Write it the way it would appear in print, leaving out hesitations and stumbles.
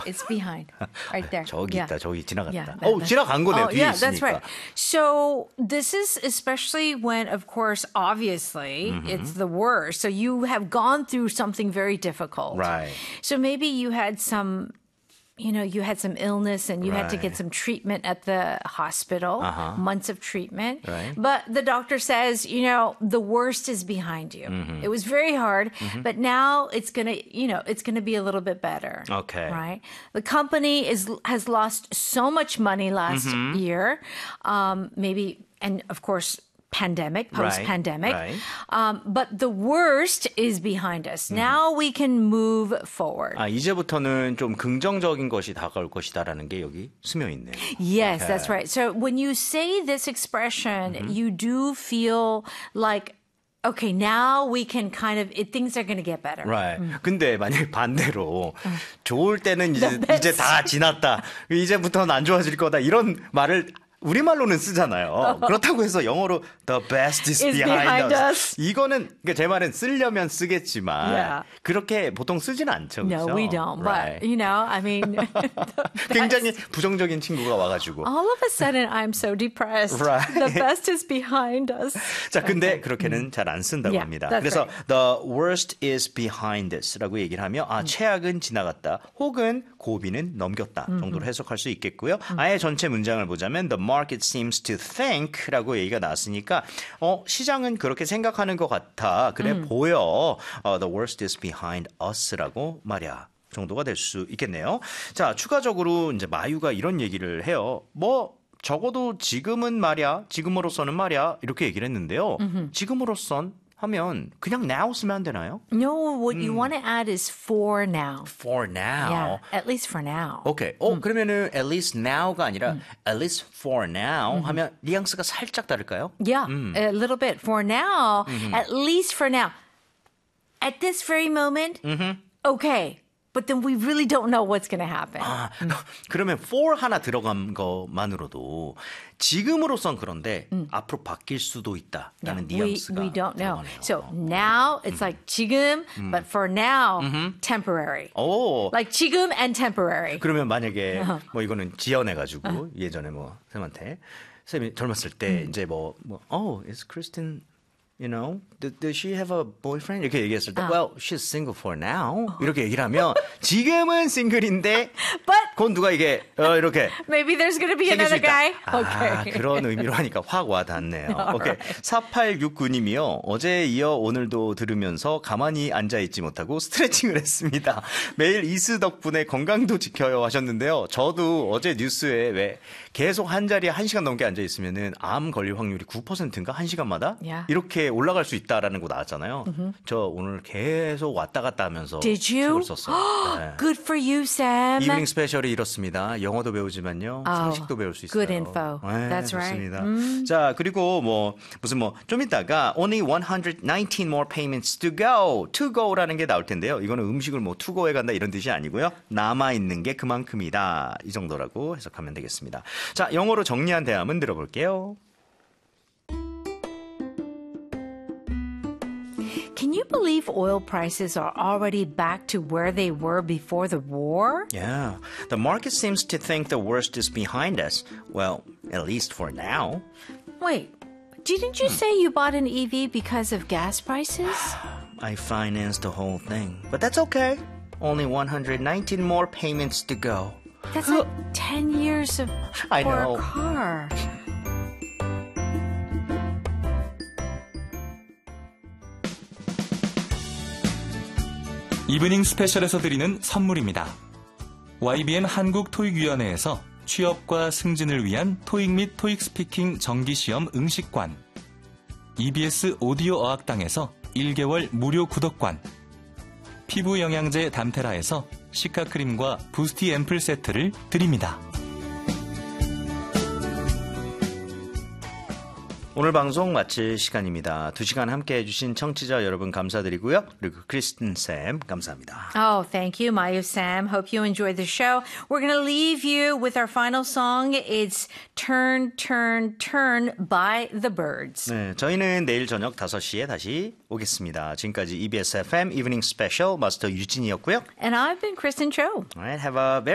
it's behind. Right there. 저기 있다. 저기 지나갔다. Yeah, 지나간 거네요. 뒤에 yeah, 있으니까. that's right. So this is especially when, of course, obviously, it's the worst. So you have gone through something very difficult. Right. So maybe you had some illness and you had to get some treatment at the hospital, months of treatment. Right. But the doctor says, the worst is behind you. It was very hard, but now it's going to be a little bit better. Okay. Right. The company has lost so much money last year. Maybe, and of course, post-pandemic. Right. But the worst is behind us. Now we can move forward. 이제부터는 좀 긍정적인 것이 다가올 것이다라는 게 여기 스며 있네요. Yes, Okay. that's right. So when you say this expression, you do feel like, okay, now we can things are going to get better. Right. 근데 만약에 반대로 좋을 때는 이제 다 지났다. 이제부터는 안 좋아질 거다. 이런 말을 우리말로는 쓰잖아요. 그렇다고 해서 영어로 the best is behind us. 이거는 제 말은 쓰려면 쓰겠지만 Yeah. 그렇게 보통 쓰지는 않죠. No, 그렇죠? we don't. Right. But, I mean... 굉장히 부정적인 친구가 와가지고. All of a sudden, I'm so depressed. Right. The best is behind us. 자, 근데 그렇게는 잘 안 쓴다고 Yeah, 합니다. that's 그래서 right. the worst is behind us라고 얘기를 하면 최악은 지나갔다. 혹은 고비는 넘겼다 정도로 해석할 수 있겠고요. 아예 전체 문장을 보자면 the market seems to think라고 얘기가 나왔으니까 시장은 그렇게 생각하는 것 같아. 그래 보여. The worst is behind us라고 말이야. 정도가 될 수 있겠네요. 자, 추가적으로 이제 마유가 이런 얘기를 해요. 적어도 지금은 말이야, 지금으로서는 말이야 이렇게 얘기를 했는데요. 지금으로선 하면 그냥 now 쓰면 안 되나요? No, what you want to add is for now. For now. Yeah, at least for now. 오케이. 그러면은 at least now가 아니라 at least for now 하면 뉘앙스가 살짝 다를까요? Yeah, a little bit. For now, at least for now. At this very moment, okay. But then we really don't know what's going to happen. 그러면 for 하나 들어간 것만으로도 지금으로선 그런데 앞으로 바뀔 수도 있다라는 뉘앙스가 we don't know. 들어가네요. So now it's like 지금, but for now, temporary. 오. Like 지금 and temporary. 그러면 만약에 이거는 지연해가지고 예전에 쌤한테 쌤이 젊었을 때 이제 is Kristen does she have a boyfriend? 이렇게 얘기했을 때, well, she's single for now. 이렇게 얘기를 하면 지금은 싱글인데, But 곧 누가 이게 이렇게 maybe there's going to be 생길 수 another guy. 있다. Okay. 그런 의미로 하니까 확 와닿네요. 오케이. 4869님이요. 어제에 이어 오늘도 들으면서 가만히 앉아있지 못하고 스트레칭을 했습니다. 매일 이스 덕분에 건강도 지켜요 하셨는데요. 저도 어제 뉴스에 왜 계속 한 자리에 1시간 넘게 앉아있으면은 암 걸릴 확률이 9%인가? 1시간마다? Yeah. 이렇게 올라갈 수 있다라는 거 나왔잖아요. 저 오늘 계속 왔다 갔다 하면서 Did you? 책을 썼어요. 네. Good for you, Sam. 이브닝 스페셜이 이렇습니다. 영어도 배우지만요. 상식도 배울 수 있어요. Good info. 네, That's 좋습니다. right. 자, 그리고 좀 이따가 only 119 more payments to go. to go라는 게 나올 텐데요. 이거는 음식을 to go에 간다 이런 뜻이 아니고요. 남아있는 게 그만큼이다. 이 정도라고 해석하면 되겠습니다. 자, 영어로 정리한 대화문 들어볼게요. Can you believe oil prices are already back to where they were before the war? Yeah, the market seems to think the worst is behind us. Well, at least for now. Wait, didn't you say you bought an EV because of gas prices? I financed the whole thing, but that's okay. Only 119 more payments to go. That's like 10 years I for know. a car. 이브닝 스페셜에서 드리는 선물입니다. YBN 한국토익위원회에서 취업과 승진을 위한 토익 및 토익 스피킹 정기시험 응시관, EBS 오디오 어학당에서 1개월 무료 구독권, 피부 영양제 담테라에서 시카크림과 부스티 앰플 세트를 드립니다. 오늘 방송 마칠 시간입니다. 2시간 함께해 주신 청취자 여러분 감사드리고요. 그리고 크리스틴 쌤 감사합니다. Oh, thank you, Mayu Sam. Hope you enjoyed the show. We're going to leave you with our final song. It's Turn, Turn, Turn by the Birds. 네, 저희는 내일 저녁 5시에 다시 오겠습니다. 지금까지 EBS FM Evening Special 마스터 유진이었고요. And I've been Kristen Cho. All right, have a very